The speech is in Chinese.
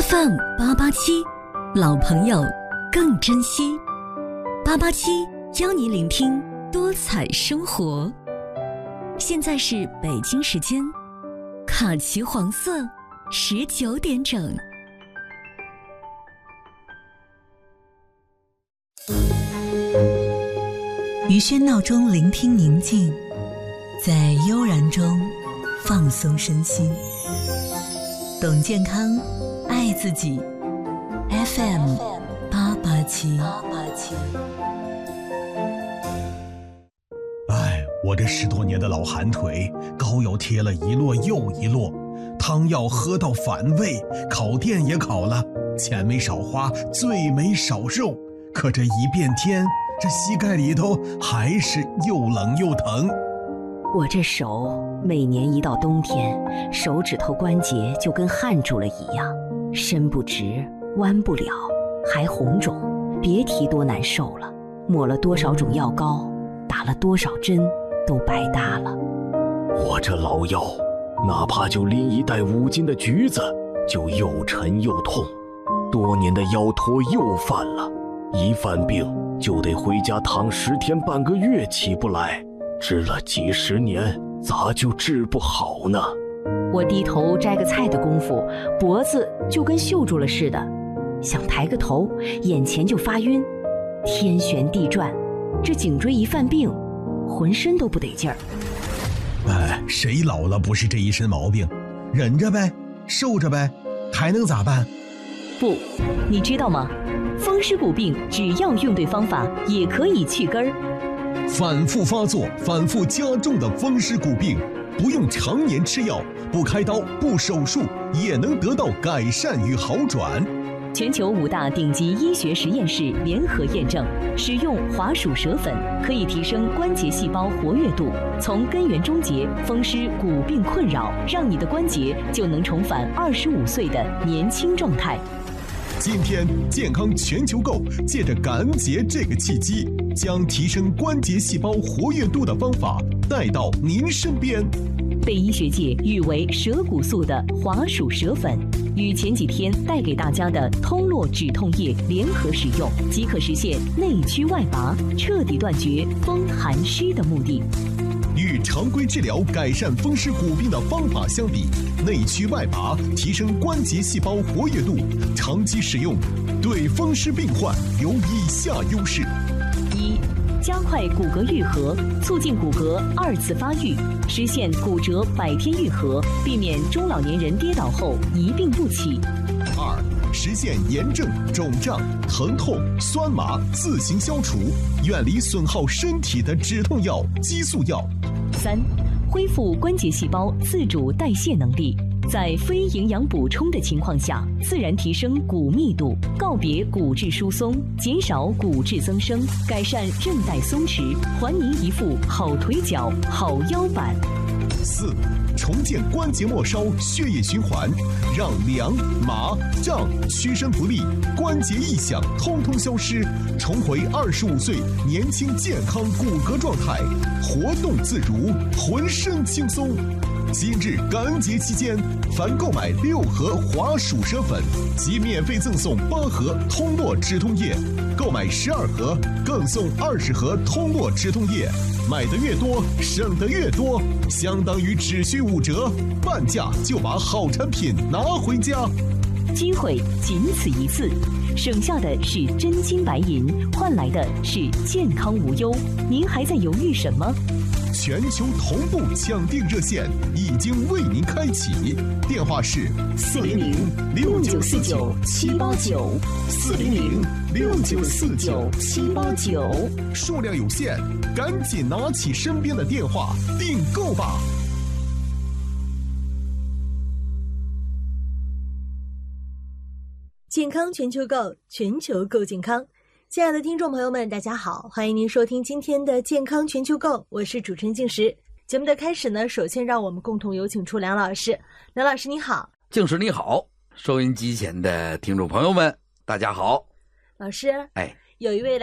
FM 887，老朋友更珍惜。887邀你聆听多彩生活。现在是北京时间卡其黄色19点整。 于喧闹中聆听宁静，在悠然中放松身心。懂健康，爱自己。FM 887。 我这10多年的老寒腿，膏药贴了一摞又一摞，汤药喝到反胃，烤店也烤了，钱没少花，罪没少受。可这一变天，这膝盖里头还是又冷又疼。 我这手每年一到冬天，手指头关节就跟焊住了一样，伸不直，弯不了，还红肿，别提多难受了。抹了多少种药膏，打了多少针，都白搭了。 我这老腰，哪怕就拎一袋5斤的橘子，就又沉又痛。多年的腰托又犯了，一犯病就得回家躺10天半个月起不来，治了几10年，咋就治不好呢？ 我低头摘个菜的功夫，脖子就跟锈住了似的，想抬个头，眼前就发晕，天旋地转，这颈椎一犯病，浑身都不得劲儿。 谁老了不是这一身毛病？忍着呗，受着呗，还能咋办？ 不，你知道吗？风湿骨病只要用对方法，也可以去根儿。 反复发作、反复加重的风湿骨病，不用常年吃药，不开刀、不手术，也能得到改善与好转。 全球5大顶级医学实验室联合验证，使用华鼠舌粉可以提升关节细胞活跃度，从根源终结风湿骨病困扰，让你的关节就能重返25岁的年轻状态。 今天健康全球购借着感恩节这个契机，将提升关节细胞活跃度的方法带到您身边。 被医学界誉为舌骨素的华鼠舌粉，与前几天带给大家的通络止痛液联合使用，即可实现内祛外拔，彻底断绝风寒湿的目的。 与常规治疗改善风湿骨病的方法相比，内祛外拔提升关节细胞活跃度，长期使用对风湿病患有以下优势： 一、加快骨骼愈合，促进骨骼2次发育，实现骨折100天愈合，避免中老年人跌倒后一病不起。 2、实现炎症、肿胀、疼痛、酸麻自行消除，远离损耗身体的止痛药、激素药。 3、恢复关节细胞自主代谢能力，在非营养补充的情况下，自然提升骨密度，告别骨质疏松，减少骨质增生，改善韧带松弛，还您一副好腿脚、好腰板。 4、重建关节末梢血液循环，让凉、麻、胀、屈伸不利、关节异响通通消失，重回25岁年轻健康骨骼状态，活动自如，浑身轻松。今日感恩节期间，凡购买6盒华鼠舌粉，即免费赠送8盒通络止痛液，购买12盒更送20盒通络止痛液，买的越多省的越多，相当于只需5折，半价就把好产品拿回家。 机会仅此一次，省下的是真金白银，换来的是健康无忧。您还在犹豫什么？ 全球同步抢订热线已经为您开启，电话是400-6949-789，400-6949-789，数量有限，赶紧拿起身边的电话订购吧。 健康全球购，全球购健康。亲爱的听众朋友们，大家好，欢迎您收听今天的健康全球购，我是主持人静时。节目的开始呢，首先让我们共同有请出梁老师。梁老师你好。 静时你好，收音机前的听众朋友们大家好。 老师，有一位